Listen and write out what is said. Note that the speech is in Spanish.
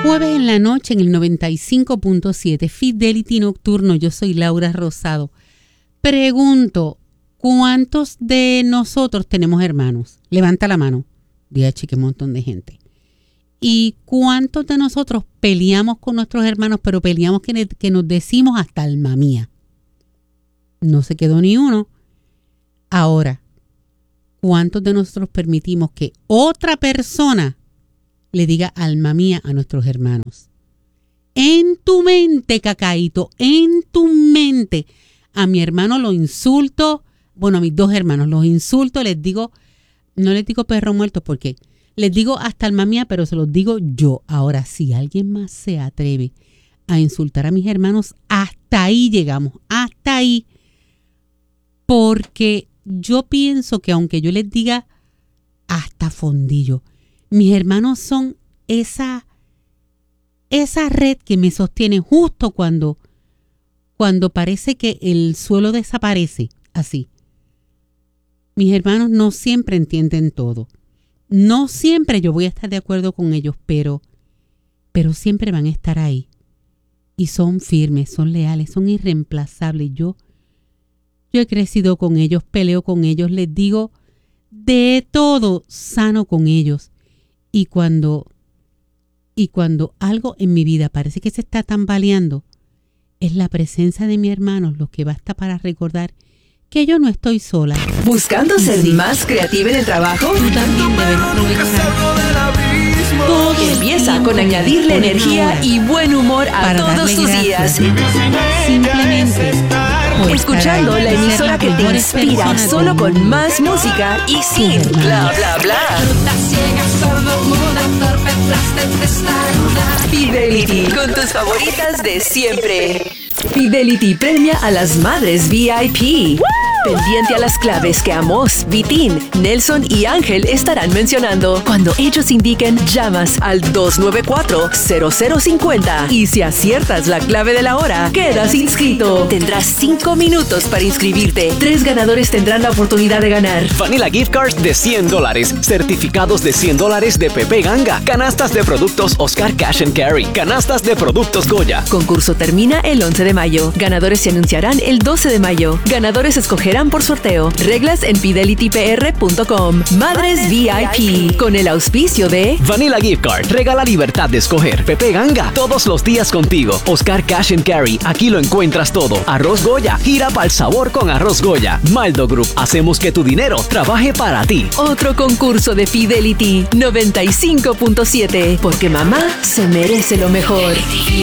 jueves en la noche en el 95.7 Fidelity Nocturno. Yo soy Laura Rosado. Pregunto, ¿cuántos de nosotros tenemos hermanos? Levanta la mano. Diachi, qué montón de gente. ¿Y cuántos de nosotros peleamos con nuestros hermanos, pero peleamos que nos decimos hasta alma mía? No se quedó ni uno. Ahora, ¿cuántos de nosotros permitimos que otra persona le diga alma mía a nuestros hermanos? En tu mente, cacaíto, en tu mente. A mi hermano lo insulto, bueno, a mis dos hermanos los insulto, les digo, no les digo perro muerto porque les digo hasta alma mía, pero se los digo yo. Ahora, si alguien más se atreve a insultar a mis hermanos, hasta ahí llegamos, hasta ahí. Porque yo pienso que aunque yo les diga hasta fondillo, mis hermanos son esa red que me sostiene justo cuando parece que el suelo desaparece, así. Mis hermanos no siempre entienden todo. No siempre yo voy a estar de acuerdo con ellos, pero siempre van a estar ahí. Y son firmes, son leales, son irreemplazables. Yo he crecido con ellos, peleo con ellos, les digo de todo sano con ellos. Y cuando algo en mi vida parece que se está tambaleando, es la presencia de mis hermanos lo que basta para recordar que yo no estoy sola. ¿Buscando ser más creativa en el trabajo? Tú también debes aprovechar todo Empieza con añadirle energía y buen humor a todos tus días. Simplemente Escuchando la emisora que te inspira solo con más música y sin bla bla bla. Fidelity, con tus favoritas de siempre. Fidelity premia a las madres VIP. Pendiente a las claves que Amos, Vitín, Nelson y Ángel estarán mencionando. Cuando ellos indiquen, llamas al 294-0050. Y si aciertas la clave de la hora, quedas inscrito. Tendrás 5 minutos para inscribirte. 3 ganadores tendrán la oportunidad de ganar Vanilla Gift Cards de $100, certificados de $100 de Pepe Ganga, canastas de productos Oscar Cash and Carry, canastas de productos Goya. Concurso termina el 11 de mayo. Ganadores se anunciarán el 12 de mayo. Ganadores escogerán por sorteo. Reglas en fidelitypr.com. Madres VIP. Con el auspicio de Vanilla Gift Card. Regala libertad de escoger. Pepe Ganga. Todos los días contigo. Oscar Cash and Carry. Aquí lo encuentras todo. Arroz Goya. Gira pa'l sabor con Arroz Goya. Maldo Group. Hacemos que tu dinero trabaje para ti. Otro concurso de Fidelity 95.7. Porque mamá se merece lo mejor.